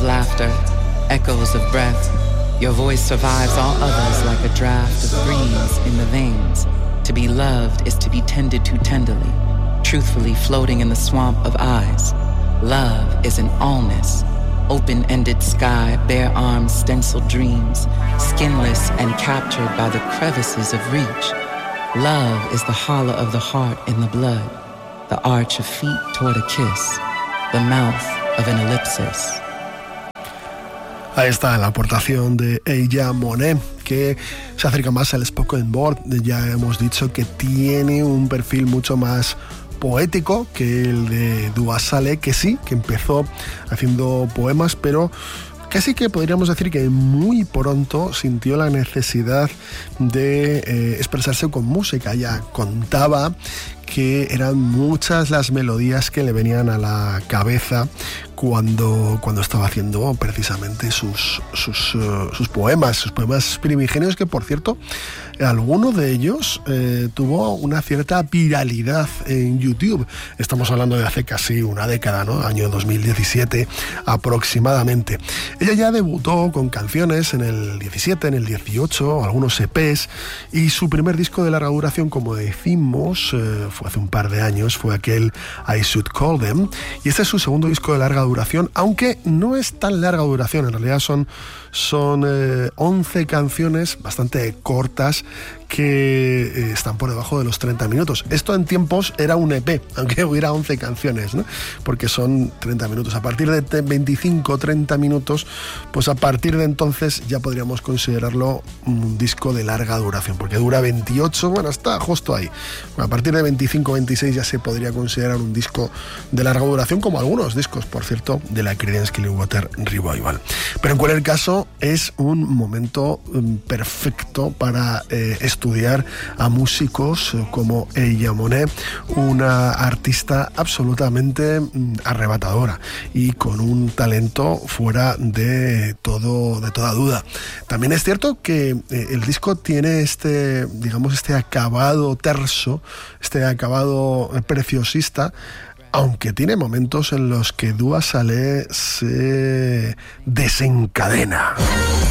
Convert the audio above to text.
laughter, echoes of breath. Your voice survives all others like a draft of breeze in the veins. To be loved is to be tended to tenderly, truthfully floating in the swamp of eyes. Love is an allness, open-ended sky, bare arms, stenciled dreams, skinless and captured by the crevices of reach. Love is the hollow of the heart in the blood, the arch of feet toward a kiss, the mouth of an ellipsis. Ahí está la aportación de Ella Monet, que se acerca más al spoken word. Ya hemos dicho que tiene un perfil mucho más poético que el de Dua Saleh, que sí, que empezó haciendo poemas, pero casi que podríamos decir que muy pronto sintió la necesidad de expresarse con música. Ya contaba que eran muchas las melodías que le venían a la cabeza cuando estaba haciendo precisamente sus poemas primigenios, que por cierto, alguno de ellos tuvo una cierta viralidad en YouTube. Estamos hablando de hace casi una década, ¿no? Año 2017 aproximadamente. Ella ya debutó con canciones en el 17, en el 18, algunos EPs, y su primer disco de larga duración, como decimos, fue hace un par de años, fue aquel I Should Call Them, y este es su segundo disco de larga duración, aunque no es tan larga duración, en realidad son 11 canciones bastante cortas que están por debajo de los 30 minutos. Esto en tiempos era un EP, aunque hubiera 11 canciones, ¿no? Porque son 30 minutos. A partir de 25 o 30 minutos, pues a partir de entonces ya podríamos considerarlo un disco de larga duración, porque dura 28, bueno, está justo ahí. Bueno, a partir de 25 o 26 ya se podría considerar un disco de larga duración, como algunos discos, por cierto, de la Creedence Clearwater Revival. Pero en cualquier caso, es un momento perfecto para estudiar a músicos como Ella Monet, una artista absolutamente arrebatadora y con un talento fuera de toda duda. También es cierto que el disco tiene este acabado terso, este acabado preciosista, aunque tiene momentos en los que Dua Saleh se desencadena.